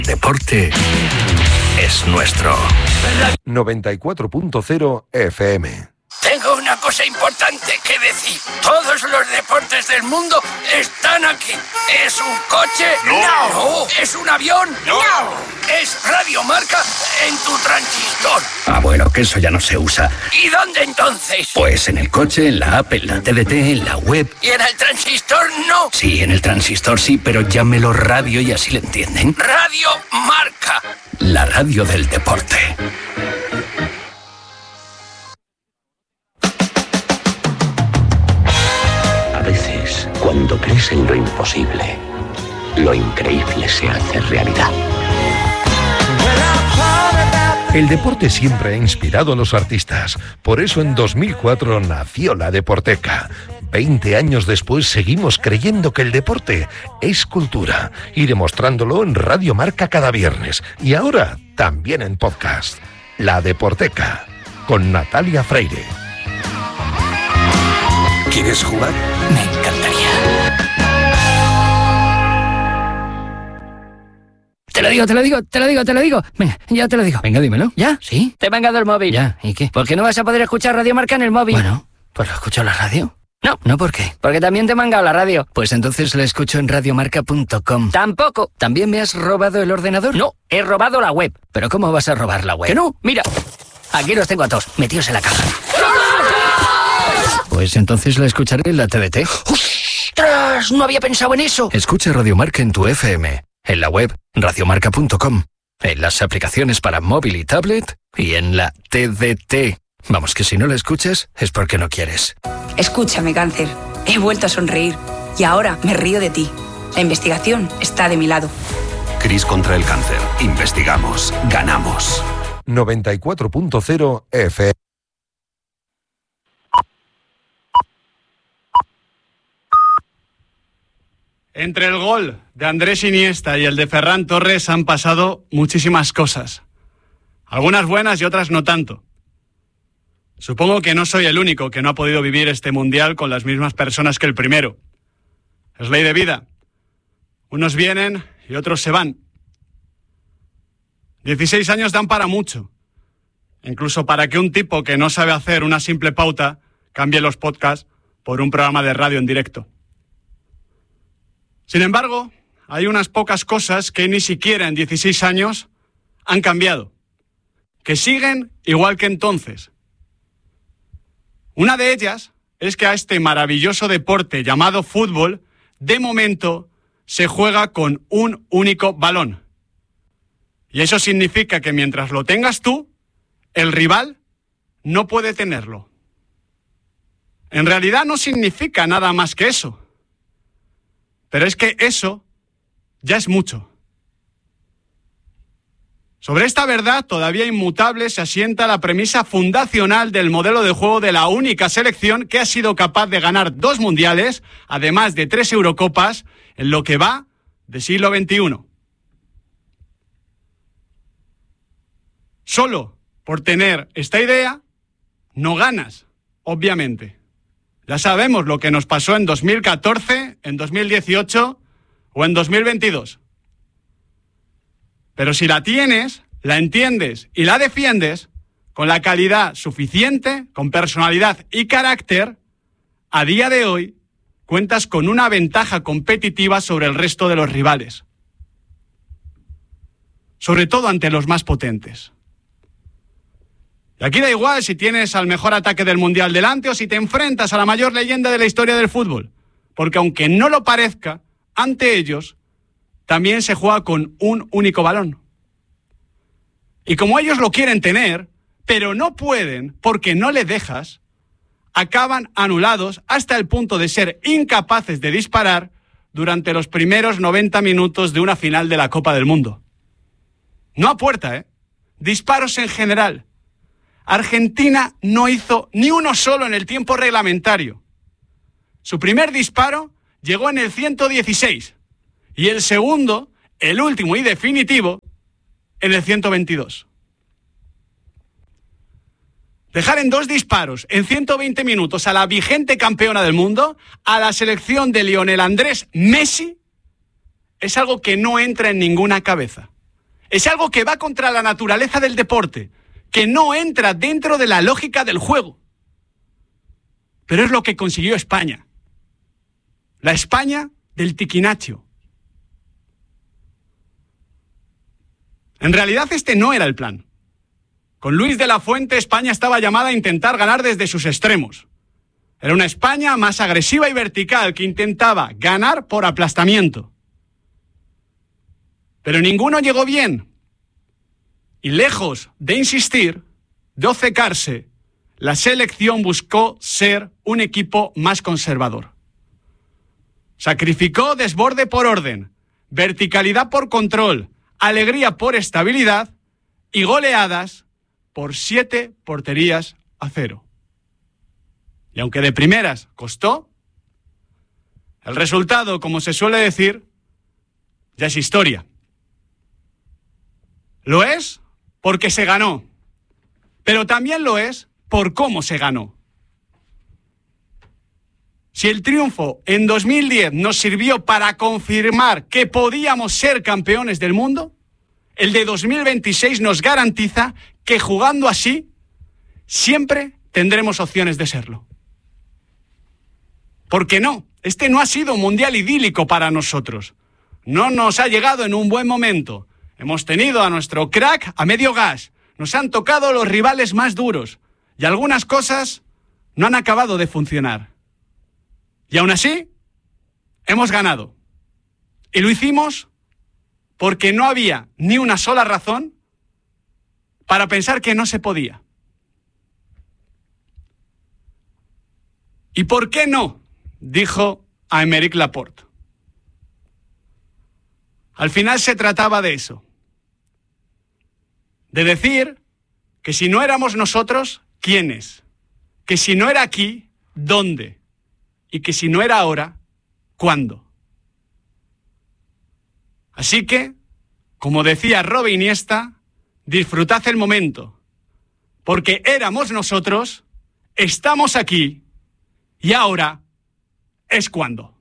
Deporte es nuestro. 94.0 FM. Tengo una cosa importante que decir. Todos los deportes del mundo están aquí. ¿Es un coche? No. ¿Es un avión? No. ¿Es Radio Marca en tu transistor? Ah, bueno, que eso ya no se usa. ¿Y dónde entonces? Pues en el coche, en la app, en la TDT, en la web. ¿Y en el transistor no? Sí, en el transistor sí, pero llámelo radio y así le entienden. Radio Marca. La radio del deporte. A veces, cuando crees en lo imposible, lo increíble se hace realidad. El deporte siempre ha inspirado a los artistas. Por eso en 2004 nació la Deporteca. 20 años después seguimos creyendo que el deporte es cultura y demostrándolo en Radio Marca cada viernes. Y ahora también en podcast. La Deporteca, con Natalia Freire. ¿Quieres jugar? Me encantaría. Te lo digo. Venga, ya te lo digo. Venga, dímelo. ¿Ya? ¿Sí? Te he mangado el móvil. ¿Ya? ¿Y qué? ¿Por qué no vas a poder escuchar Radio Marca en el móvil? Bueno, pues lo escucho en la radio. No, ¿por qué? Porque también te he mangado la radio. Pues entonces la escucho en radiomarca.com. Tampoco. ¿También me has robado el ordenador? No, he robado la web. ¿Pero cómo vas a robar la web? Que no, mira. Aquí los tengo a todos, metidos en la caja. Pues entonces la escucharé en la TDT. ¡Ostras! No había pensado en eso. Escucha Radio Marca en tu FM, en la web radiomarca.com, en las aplicaciones para móvil y tablet y en la TDT. Vamos, que si no la escuchas es porque no quieres. Escúchame, cáncer. He vuelto a sonreír y ahora me río de ti. La investigación está de mi lado. CRIS contra el cáncer. Investigamos. Ganamos. 94.0 FM. Entre el gol de Andrés Iniesta y el de Ferran Torres han pasado muchísimas cosas. Algunas buenas y otras no tanto. Supongo que no soy el único que no ha podido vivir este mundial con las mismas personas que el primero. Es ley de vida. Unos vienen y otros se van. 16 años dan para mucho. Incluso para que un tipo que no sabe hacer una simple pauta cambie los podcasts por un programa de radio en directo. Sin embargo, hay unas pocas cosas que ni siquiera en 16 años han cambiado, que siguen igual que entonces. Una de ellas es que a este maravilloso deporte llamado fútbol, de momento, se juega con un único balón. Y eso significa que mientras lo tengas tú, el rival no puede tenerlo. En realidad no significa nada más que eso. Pero es que eso ya es mucho. Sobre esta verdad todavía inmutable se asienta la premisa fundacional del modelo de juego de la única selección que ha sido capaz de ganar 2 mundiales, además de 3 Eurocopas, en lo que va de siglo XXI. Solo por tener esta idea, no ganas, obviamente. Ya sabemos lo que nos pasó en 2014, en 2018 o en 2022. Pero si la tienes, la entiendes y la defiendes con la calidad suficiente, con personalidad y carácter, a día de hoy cuentas con una ventaja competitiva sobre el resto de los rivales. Sobre todo ante los más potentes. Y aquí da igual si tienes al mejor ataque del mundial delante o si te enfrentas a la mayor leyenda de la historia del fútbol. Porque aunque no lo parezca, ante ellos también se juega con un único balón. Y como ellos lo quieren tener, pero no pueden porque no le dejas, acaban anulados hasta el punto de ser incapaces de disparar durante los primeros 90 minutos de una final de la Copa del Mundo. No a puerta, disparos en general. Argentina no hizo ni uno solo en el tiempo reglamentario. Su primer disparo llegó en el 116 y el segundo, el último y definitivo, en el 122. Dejar en 2 disparos en 120 minutos a la vigente campeona del mundo, a la selección de Lionel Andrés Messi, es algo que no entra en ninguna cabeza. Es algo que va contra la naturaleza del deporte, que no entra dentro de la lógica del juego. Pero es lo que consiguió España. La España del tiquinacho. En realidad este no era el plan. Con Luis de la Fuente, España estaba llamada a intentar ganar desde sus extremos. Era una España más agresiva y vertical que intentaba ganar por aplastamiento. Pero ninguno llegó bien. Y lejos de insistir, de obcecarse, la selección buscó ser un equipo más conservador. Sacrificó desborde por orden, verticalidad por control, alegría por estabilidad y goleadas por 7 porterías a 0. Y aunque de primeras costó, el resultado, como se suele decir, ya es historia. Lo es porque se ganó, pero también lo es por cómo se ganó. Si el triunfo en 2010 nos sirvió para confirmar que podíamos ser campeones del mundo, el de 2026 nos garantiza que jugando así siempre tendremos opciones de serlo. Porque no, este no ha sido un mundial idílico para nosotros. No nos ha llegado en un buen momento. Hemos tenido a nuestro crack a medio gas. Nos han tocado los rivales más duros. Y algunas cosas no han acabado de funcionar. Y aún así, hemos ganado. Y lo hicimos porque no había ni una sola razón para pensar que no se podía. ¿Y por qué no?, dijo Aymeric Laporte. Al final se trataba de eso. De decir que si no éramos nosotros, ¿quiénes? Que si no era aquí, ¿dónde? Y que si no era ahora, ¿cuándo? Así que, como decía Robe Iniesta, disfrutad el momento, porque éramos nosotros, estamos aquí, y ahora es cuando.